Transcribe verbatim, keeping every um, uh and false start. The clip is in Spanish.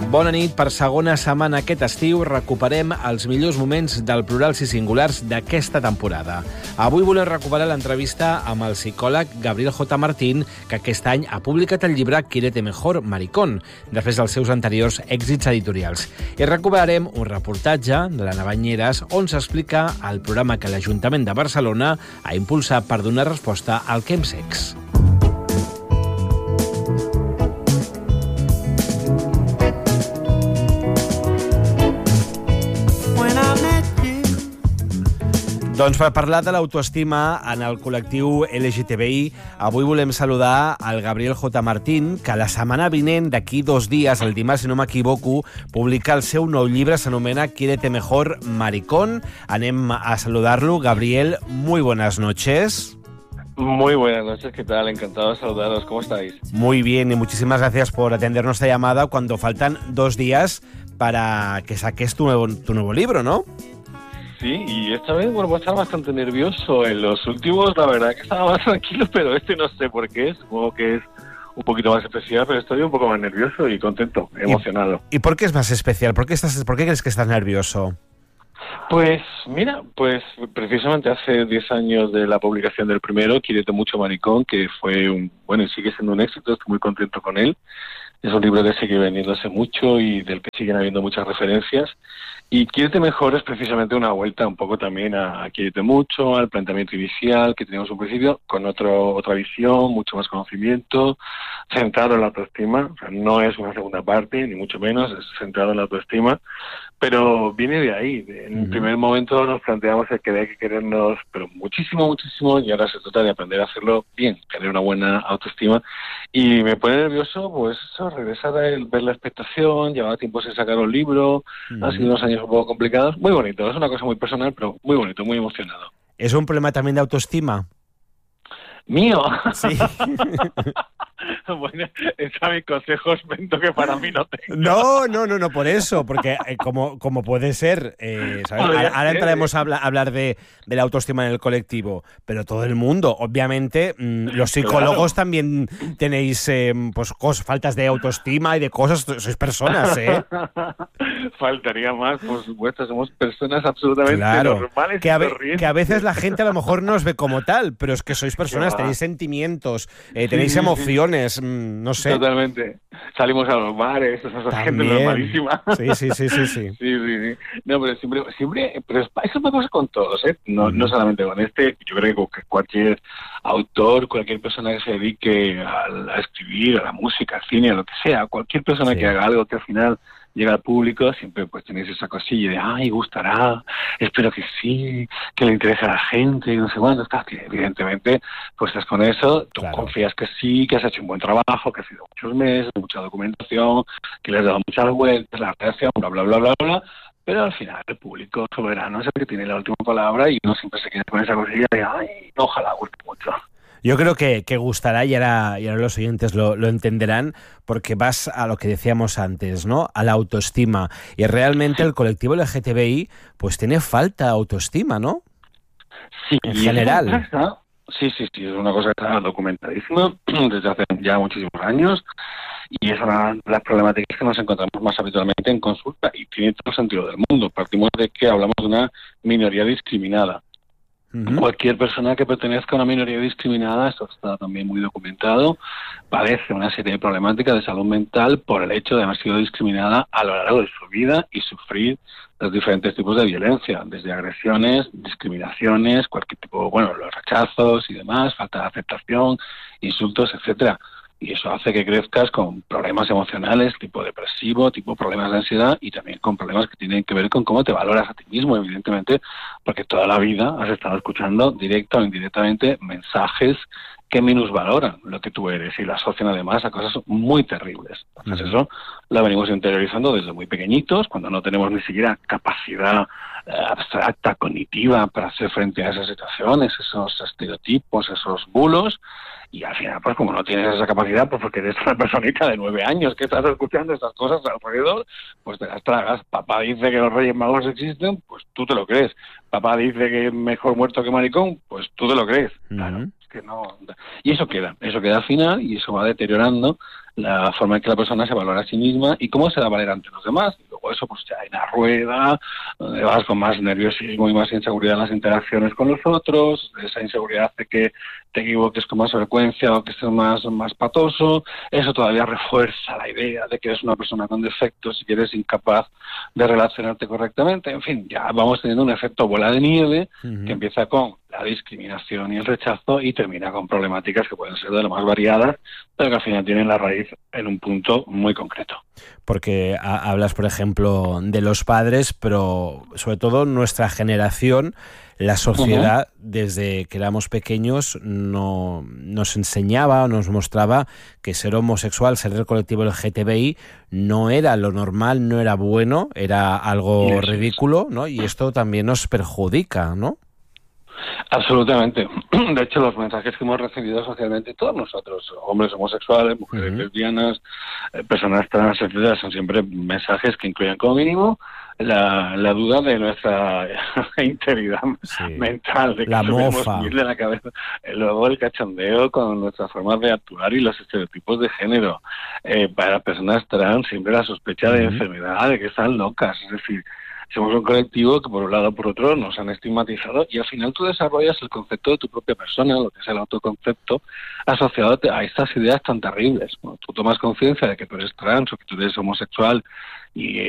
Bona nit. Per segona setmana aquest estiu recuperem els millors moments del Plurals i Singulars d'aquesta temporada. Avui volem recuperar l'entrevista amb el psicòleg Gabriel J. Martín, que aquest any ha publicat el llibre Quiérete Mejor, Maricón, després dels seus anteriors èxits editorials. I recuperarem un reportatge de l'Anna Banyeres on s'explica el programa que l'Ajuntament de Barcelona ha impulsat per donar resposta al chemsex. Doncs per parlar de l'autoestima en el col·lectiu L G T B I, avui volem saludar el Gabriel J. Martín, que la setmana vinent, d'aquí dos dies, el dimarts, si no m'equivoco, publica el seu nou llibre, s'anomena Quiérete Mejor, Maricón. Anem a saludar-lo. Gabriel, muy buenas noches. Muy buenas noches, ¿qué tal? Encantado de saludaros, ¿cómo estáis? Muy bien, y muchísimas gracias por atender nuestra llamada cuando faltan dos días para que saques tu nuevo, tu nuevo libro, ¿no? Sí, y esta vez, bueno, voy a estar bastante nervioso. En los últimos, la verdad que estaba más tranquilo, pero este no sé por qué, supongo que es un poquito más especial, pero estoy un poco más nervioso y contento, emocionado. ¿Y, ¿y por qué es más especial? ¿Por qué, estás, ¿Por qué crees que estás nervioso? Pues mira, pues precisamente hace diez años de la publicación del primero, Quiérete Mucho, Maricón, que fue un, bueno, y sigue siendo un éxito, estoy muy contento con él. Es un libro que sigue vendiéndose mucho y del que siguen habiendo muchas referencias. Y Quiérete Mejor es precisamente una vuelta un poco también a, a Quiérete Mucho, al planteamiento inicial que teníamos un principio, con otro, otra visión, mucho más conocimiento, centrado en la autoestima. O sea, no es una segunda parte, ni mucho menos, es centrado en la autoestima, pero viene de ahí. En el uh-huh. primer momento nos planteamos que hay que querernos, pero muchísimo, muchísimo, y ahora se trata de aprender a hacerlo bien, tener una buena autoestima. Y me pone nervioso, pues eso, regresar a el, ver la expectación, llevaba tiempo sin sacar un libro, uh-huh. han sido unos años un poco complicados, muy bonito, es una cosa muy personal, pero muy bonito, muy emocionado. ¿Es un problema también de autoestima? ¿Mío? Sí. Bueno, es a mis consejos, vento que para mí no tengo. No, no, no, no por eso, porque eh, como, como puede ser, eh, ¿sabes? Ahora, ahora entraremos a hablar, a hablar de, de la autoestima en el colectivo, pero todo el mundo, obviamente, mmm, los psicólogos claro. también tenéis eh, pues cosas, faltas de autoestima y de cosas, sois personas, ¿eh? Faltaría más, por supuesto, somos personas absolutamente claro. normales. Que a, ve, que a veces la gente a lo mejor no os ve como tal, pero es que sois personas, tenéis sentimientos, eh, tenéis sí, emociones, sí. mmm, no sé. Totalmente. Salimos a los bares, somos gente normalísima. Sí, sí, sí, sí, sí. sí, sí, sí. No, pero siempre, siempre, pero eso me pasa con todos, ¿eh? No, uh-huh. no solamente con este, yo creo que cualquier autor, cualquier persona que se dedique a, a escribir, a la música, al cine, a lo que sea, cualquier persona sí. que haga algo que al final llega al público, siempre pues tenéis esa cosilla de ay, gustará, espero que sí, que le interese a la gente, no sé cuándo, está, que evidentemente pues estás con eso, tú claro. confías que sí, que has hecho un buen trabajo, que has sido muchos meses, mucha documentación, que le has dado muchas vueltas, la reacción, bla, bla, bla, bla, bla, pero al final el público soberano es el que tiene la última palabra y uno siempre se queda con esa cosilla de ay, ojalá guste mucho. Yo creo que, que gustará y ahora, y ahora los oyentes lo, lo entenderán porque vas a lo que decíamos antes, ¿no? A la autoestima. Y realmente el colectivo L G T B I pues tiene falta de autoestima, ¿no? Sí. En general. Sí, sí, sí. Es una cosa que está documentadísima desde hace ya muchísimos años y es una de las problemáticas que nos encontramos más habitualmente en consulta y tiene todo el sentido del mundo. Partimos de que hablamos de una minoría discriminada. Uh-huh. Cualquier persona que pertenezca a una minoría discriminada, esto está también muy documentado, padece una serie de problemáticas de salud mental por el hecho de haber sido discriminada a lo largo de su vida y sufrir los diferentes tipos de violencia, desde agresiones, discriminaciones, cualquier tipo, bueno, los rechazos y demás, falta de aceptación, insultos, etcétera. Y eso hace que crezcas con problemas emocionales, tipo depresivo, tipo problemas de ansiedad y también con problemas que tienen que ver con cómo te valoras a ti mismo, evidentemente, porque toda la vida has estado escuchando directa o indirectamente mensajes que minusvaloran lo que tú eres y lo asocian además a cosas muy terribles. Entonces eso lo venimos interiorizando desde muy pequeñitos, cuando no tenemos ni siquiera capacidad eh, abstracta, cognitiva para hacer frente a esas situaciones, esos estereotipos, esos bulos. Y al final, pues como no tienes esa capacidad, pues porque eres una personita de nueve años que estás escuchando estas cosas alrededor, pues te las tragas. Papá dice que los Reyes Magos existen, pues tú te lo crees. Papá dice que es mejor muerto que maricón, pues tú te lo crees. Uh-huh. Claro. que no... Y eso queda, eso queda al final y eso va deteriorando la forma en que la persona se valora a sí misma y cómo se da valer ante los demás. Y luego eso pues ya hay una rueda, donde vas con más nerviosismo y más inseguridad en las interacciones con los otros, esa inseguridad hace que te equivoques con más frecuencia o que estés más, más patoso, eso todavía refuerza la idea de que eres una persona con defectos y que eres incapaz de relacionarte correctamente. En fin, ya vamos teniendo un efecto bola de nieve uh-huh. que empieza con la discriminación y el rechazo y termina con problemáticas que pueden ser de lo más variadas, pero que al final tienen la raíz en un punto muy concreto. Porque a, hablas, por ejemplo, de los padres, pero sobre todo nuestra generación, la sociedad, uh-huh. desde que éramos pequeños, no, nos enseñaba o nos mostraba que ser homosexual, ser del colectivo L G T B I, no era lo normal, no era bueno, era algo sí, ridículo, ¿no? Y esto también nos perjudica, ¿no? Absolutamente. De hecho, los mensajes que hemos recibido socialmente, todos nosotros, hombres homosexuales, mujeres uh-huh. lesbianas, eh, personas trans, etcétera, son siempre mensajes que incluyen como mínimo la, la duda de nuestra integridad sí. mental, de que la mofa de la cabeza. Luego el cachondeo con nuestras formas de actuar y los estereotipos de género. Eh, para personas trans siempre la sospecha uh-huh. de enfermedad, de que están locas, es decir, somos un colectivo que por un lado por otro nos han estigmatizado y al final tú desarrollas el concepto de tu propia persona, lo que es el autoconcepto, asociado a estas ideas tan terribles. Cuando tú tomas conciencia de que tú eres trans o que tú eres homosexual y